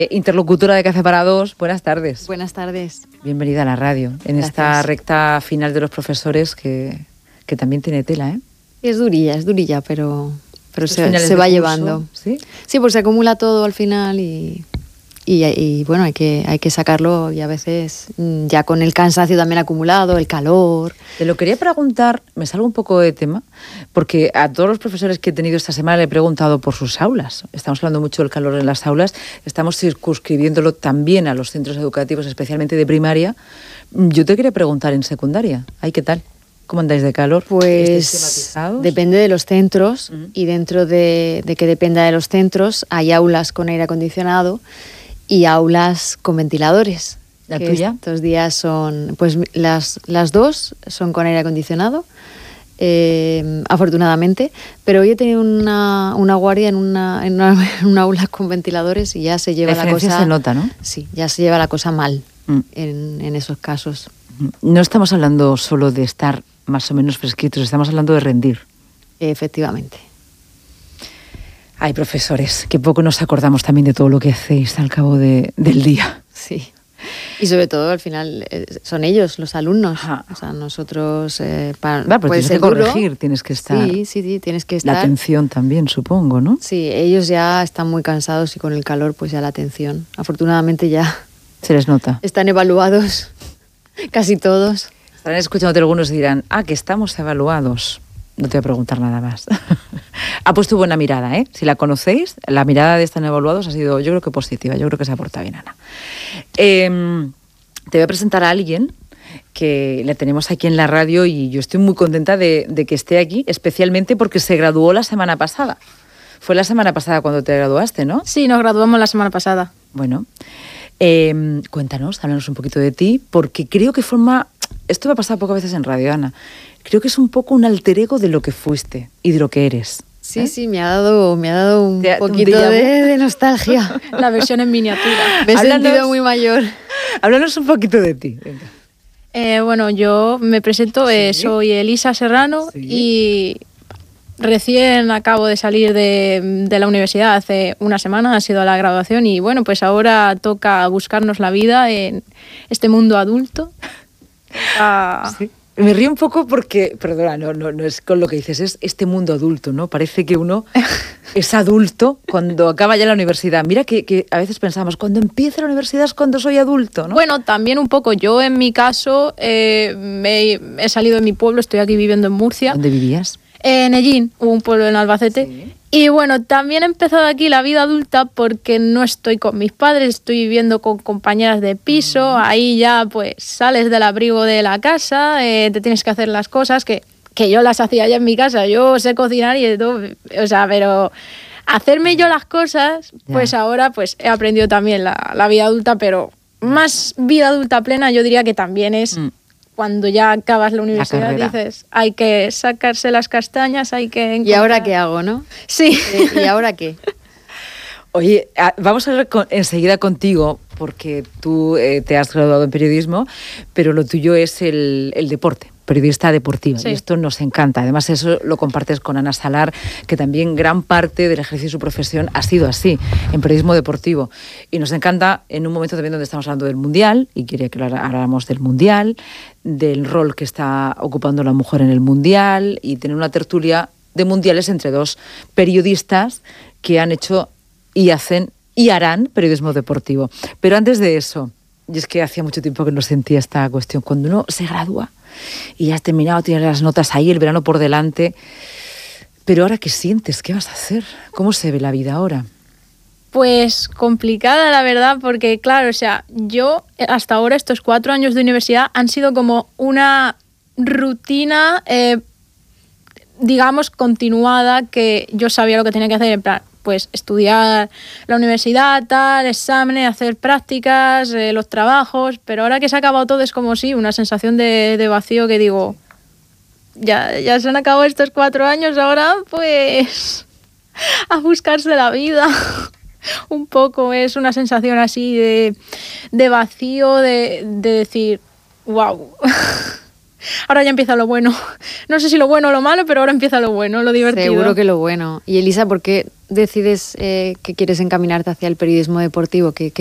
Interlocutora de Café para Dos, buenas tardes. Buenas tardes. Bienvenida a la radio, en Gracias. Esta recta final de los profesores que también tiene tela, ¿eh? Es durilla, pero se de va curso, llevando. ¿sí? Sí, pues se acumula todo al final y bueno, hay que sacarlo, y a veces ya con el cansancio también acumulado, el calor. Te lo quería preguntar, me salgo un poco de tema, porque a todos los profesores que he tenido esta semana le he preguntado por sus aulas. Estamos hablando mucho del calor en las aulas, estamos circunscribiéndolo también a los centros educativos, especialmente de primaria. Yo te quería preguntar en secundaria, ¿ay, qué tal? ¿Cómo andáis de calor? Pues depende de los centros, y dentro de que dependa de los centros hay aulas con aire acondicionado y aulas con ventiladores. ¿La tuya? Estos días son, pues las dos son con aire acondicionado, afortunadamente, pero hoy he tenido una guardia en una aula con ventiladores y ya se lleva la cosa... se nota, ¿no? Sí, ya se lleva la cosa mal en esos casos. No estamos hablando solo de estar más o menos fresquitos, estamos hablando de rendir. Efectivamente. Hay profesores, que poco nos acordamos también de todo lo que hacéis al cabo del día. Sí. Y sobre todo, al final, son ellos, los alumnos. Ajá. O sea, nosotros... pero tienes que corregir, tienes que estar... Sí, tienes que estar. La atención también, supongo, ¿no? Sí, ellos ya están muy cansados y con el calor, pues ya la atención. Afortunadamente ya... Se les nota. Están evaluados, casi todos. Estarán escuchándote algunos y dirán, que estamos evaluados. No te voy a preguntar nada más. Ha puesto buena mirada, ¿eh? Si la conocéis, la mirada de están evaluados ha sido, yo creo que positiva, yo creo que se ha portado bien, Ana. Te voy a presentar a alguien que le tenemos aquí en la radio y yo estoy muy contenta de que esté aquí, especialmente porque se graduó la semana pasada. Fue la semana pasada cuando te graduaste, ¿no? Sí, nos graduamos la semana pasada. Bueno, cuéntanos, háblanos un poquito de ti, porque creo que esto me ha pasado pocas veces en radio, Ana, creo que es un poco un alter ego de lo que fuiste y de lo que eres. Sí, me ha dado un poquito de nostalgia. La versión en miniatura. Me he sentido muy mayor. Háblanos un poquito de ti. Venga. Bueno, yo me presento, ¿Sí? Soy Elisa Serrano, ¿Sí? Y recién acabo de salir de la universidad hace una semana, ha sido la graduación y bueno, pues ahora toca buscarnos la vida en este mundo adulto. Sí. Me río un poco porque, perdona, no es con lo que dices, es este mundo adulto, ¿no? Parece que uno es adulto cuando acaba ya la universidad. Mira que a veces pensamos, cuando empieza la universidad es cuando soy adulto, ¿no? Bueno, también un poco. Yo en mi caso he salido de mi pueblo, estoy aquí viviendo en Murcia. ¿Dónde vivías? En Ellín, un pueblo en Albacete. Sí. Y bueno, también he empezado aquí la vida adulta porque no estoy con mis padres, estoy viviendo con compañeras de piso. Ahí ya pues sales del abrigo de la casa, te tienes que hacer las cosas que yo las hacía ya en mi casa. Yo sé cocinar y todo, o sea, pero hacerme yo las cosas, pues ahora pues he aprendido también la vida adulta, pero más vida adulta plena yo diría que también es... Cuando ya acabas la universidad dices, hay que sacarse las castañas, hay que encontrar... ¿Y ahora qué hago, no? Sí. ¿Y ahora qué? Oye, vamos a hablar enseguida contigo, porque tú te has graduado en periodismo, pero lo tuyo es el deporte, periodista deportiva, sí. Y esto nos encanta. Además, eso lo compartes con Ana Salar, que también gran parte del ejercicio de su profesión ha sido así, en periodismo deportivo. Y nos encanta en un momento también donde estamos hablando del Mundial, y quería que habláramos del Mundial, del rol que está ocupando la mujer en el Mundial, y tener una tertulia de mundiales entre dos periodistas que han hecho y hacen y harán periodismo deportivo. Pero antes de eso, y es que hacía mucho tiempo que no sentía esta cuestión, cuando uno se gradúa y ya has terminado, tienes las notas ahí, el verano por delante, pero ahora ¿qué sientes? ¿Qué vas a hacer? ¿Cómo se ve la vida ahora? Pues complicada, la verdad, porque claro, o sea, yo hasta ahora estos 4 años de universidad han sido como una rutina, digamos, continuada, que yo sabía lo que tenía que hacer, en plan, pues estudiar la universidad, tal, exámenes, hacer prácticas, los trabajos, pero ahora que se ha acabado todo es como sí, una sensación de vacío que digo, ya se han acabado estos 4 años, ahora pues a buscarse la vida. Un poco es una sensación así de vacío, de decir, wow. Ahora ya empieza lo bueno. No sé si lo bueno o lo malo, pero ahora empieza lo bueno, lo divertido. Seguro que lo bueno. Y Elisa, ¿por qué decides que quieres encaminarte hacia el periodismo deportivo? ¿Qué